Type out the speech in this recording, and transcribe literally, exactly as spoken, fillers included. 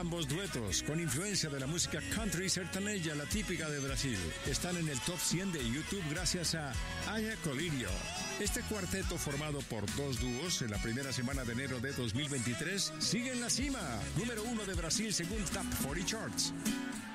ambos duetos, con influencia de la música country sertaneja, la típica de Brasil. Están en el top cien de YouTube gracias a Aya Colirio. Este cuarteto, formado por dos dúos en la primera semana de enero de dos mil veintitrés, sigue en la cima, número uno de Brasil según Top cuarenta Charts.